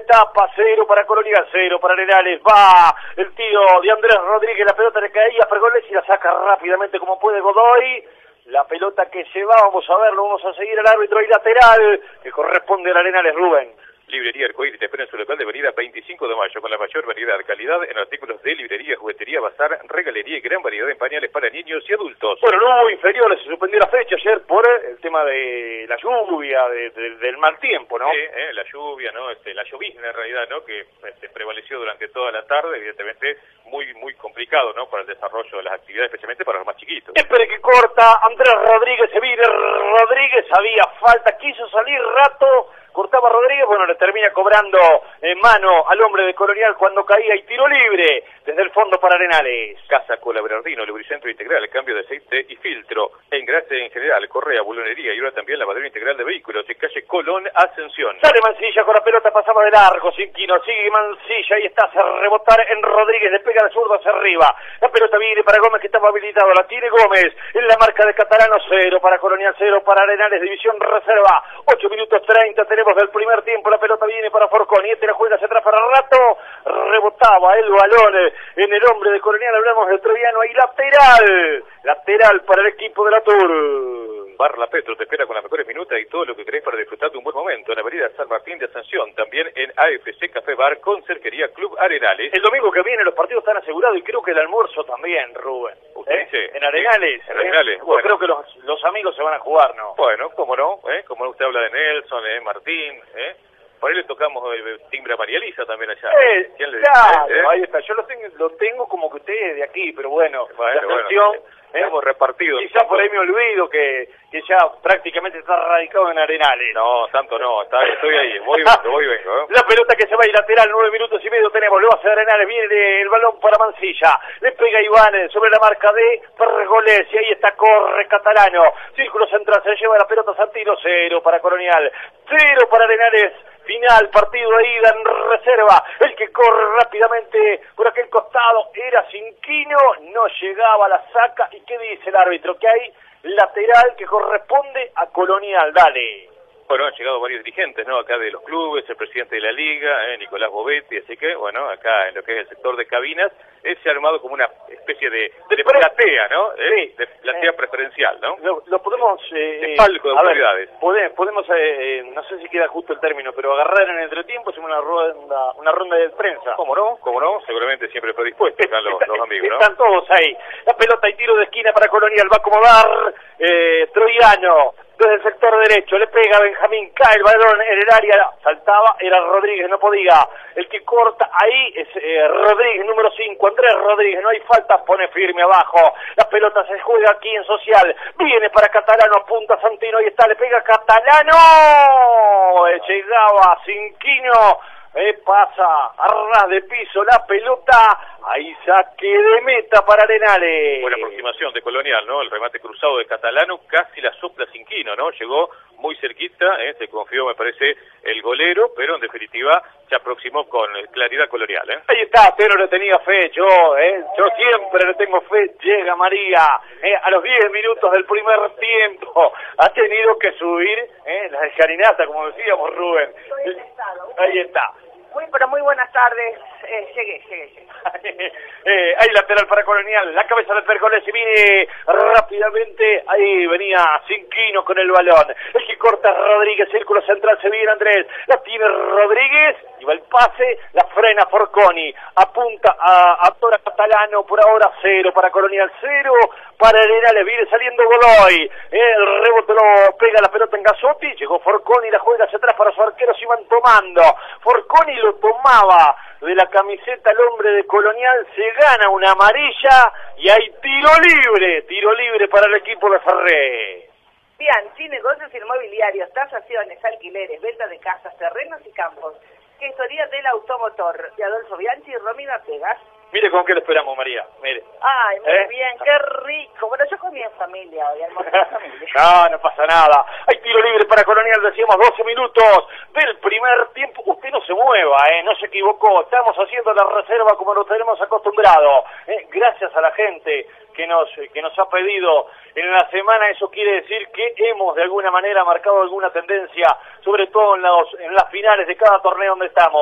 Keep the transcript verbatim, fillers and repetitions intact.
etapa, cero para Colonial, cero para Arenales. Va el tío de Andrés Rodríguez, la pelota le caía, Pergolesi la saca rápidamente como puede Godoy. La pelota que se va, vamos a verlo, vamos a seguir al árbitro y lateral, que corresponde al Arenales, Rubén. Librería Arcoíris te espera en su local de avenida veinticinco de mayo, con la mayor variedad de calidad en artículos de librería, juguetería, bazar, regalería y gran variedad en pañales para niños y adultos. Bueno, no hubo inferiores, se suspendió la fecha ayer por el tema de la lluvia, de, de, del mal tiempo, ¿no? Sí, eh, la lluvia, ¿no? Este, la llovizna en realidad, ¿no? Que este, prevaleció durante toda la tarde, evidentemente muy muy complicado, ¿no? Para el desarrollo de las actividades, especialmente para los más chiquitos. Espere que corta, Andrés Rodríguez, se viene Rodríguez, había falta, quiso salir rato, cortaba Rodríguez, bueno, le termina cobrando en mano al hombre de Colonial cuando caía y tiro libre desde el fondo para Arenales. Casa Cola Bernardino, lubricentro integral, cambio de aceite y filtro, engrase en general, correa, bulonería y ahora también lavadero integral de vehículos, en calle Colón, Ascensión. Sale Mancilla con la pelota, pasaba de largo, Cinquino, sigue Mancilla, y está, hace rebotar en Rodríguez, le pega al zurdo hacia arriba, la pelota viene para Gómez que estaba habilitado, la tiene Gómez, en la marca de Catalano, cero para Colonial, cero para Arenales, división reserva, ocho minutos treinta, tenemos del primer tiempo, la pelota viene para Forconi, este la juega hacia atrás para rato, rebotaba el balón en el hombre de Colonial, hablamos de Troviano, ahí lateral, lateral para el equipo de la Tour. Bar La Petro te espera con las mejores minutas y todo lo que querés para disfrutar de un buen momento en la avenida San Martín de Ascensión, también en A F C Café Bar con Cerquería Club Arenales. El domingo que viene los partidos están asegurados y creo que el almuerzo también, Rubén. ¿Usted ¿Eh? dice? En Arenales. En Arenales, ¿eh? bueno. Creo que los, los amigos se van a jugar, ¿no? Bueno, cómo no, ¿eh? Como usted habla de Nelson, ¿eh? Martín, ¿eh? Por ahí le tocamos eh, timbre a María Elisa también allá. Eh, ¿Quién le claro, dice? ¿Eh? ahí está. Yo lo tengo, lo tengo como que usted es de aquí, pero bueno, Bueno, la atención, bueno, estamos eh, repartidos. quizá por ahí me olvido que, que ya prácticamente está radicado en Arenales. No, tanto no, está, estoy ahí, voy y vengo, voy y vengo. ¿eh? La pelota que se va a ir lateral, nueve minutos y medio tenemos, lo hace Arenales, viene el balón para Mancilla, le pega Iván sobre la marca de Pergolesi, y ahí está, corre Catalano, círculo central, se lleva la pelota Santino, cero para Colonial, cero para Arenales. Final, partido de ida en reserva, el que corre rápidamente por aquel costado era Cinquino, no llegaba, la saca, y ¿qué dice el árbitro? Que hay lateral que corresponde a Colonial, dale. Bueno, han llegado varios dirigentes, ¿no? Acá de los clubes, el presidente de la liga, eh, Nicolás Bovetti, así que, bueno, acá en lo que es el sector de cabinas, eh, se ha armado como una especie de, de, de platea, ¿no? Eh, sí. De platea eh, preferencial, ¿no? Lo, lo podemos... Eh, de palco de autoridades. Ver, podemos, podemos eh, no sé si queda justo el término, pero agarrar en el entretiempo, hacemos una ronda, una ronda de prensa. ¿Cómo no? ¿Cómo no? Seguramente siempre predispuestos acá los, los amigos, ¿no? Están todos ahí. La pelota y tiro de esquina para Colonial, va a acomodar eh, Troviano. Desde el sector derecho, le pega a Benjamín, cae el balón en el área, saltaba, era Rodríguez, no podía, el que corta ahí es eh, Rodríguez, número cinco, Andrés Rodríguez, no hay falta, pone firme abajo, la pelota se juega aquí en Social, viene para Catalano, apunta Santino, ahí está, le pega Catalano, llegaba Cinquino, eh, pasa a ras de piso la pelota, ahí saque de meta para Arenales. Buena aproximación de Colonial, ¿no? El remate cruzado de Catalano, casi la sopla Cinquino, ¿no? Llegó muy cerquita, ¿eh? Se confió, me parece, el golero, pero en definitiva se aproximó con claridad Colonial, ¿eh? Ahí está, pero le tenía fe, yo, ¿eh? Yo siempre le tengo fe, llega María, ¿eh? A los diez minutos del primer tiempo, ha tenido que subir, ¿eh? La escalinata, como decíamos, Rubén. Ahí está. Muy, pero muy buenas tardes. Eh, llegué, llegué, llegué. eh, ahí lateral para Colonial, la cabeza de Pergolesi viene rápidamente, ahí venía Cinquino con el balón, el que corta Rodríguez, círculo central, se viene Andrés, la tiene Rodríguez, y va el pase, la frena Forconi, apunta a, a Tora Catalano, por ahora cero para Colonial, cero para Arenales, viene saliendo Godoy, el rebote lo pega la pelota en Gasotti, llegó Forconi, la juega hacia atrás para su arquero, se iban tomando, Forconi lo tomaba de la camiseta el hombre de Colonial, se gana una amarilla y hay tiro libre, tiro libre para el equipo de Ferré. Bien, sí, negocios inmobiliarios, tasaciones, alquileres, venta de casas, terrenos y campos. Gestoría del automotor de Adolfo Bianchi y Romina Pegas. Mire con qué lo esperamos, María, mire. Ay, muy ¿Eh? bien, qué rico. Bueno, yo comí en familia hoy, almorcé en familia. No, no pasa nada. Hay tiro libre para Colonial, decíamos doce minutos del primer tiempo. Usted no se mueva, ¿eh? No se equivocó. Estamos haciendo la reserva como nos tenemos acostumbrado. ¿eh? Gracias a la gente que nos, que nos ha pedido en la semana. Eso quiere decir que hemos de alguna manera marcado alguna tendencia, sobre todo en, los, en las finales de cada torneo donde estamos.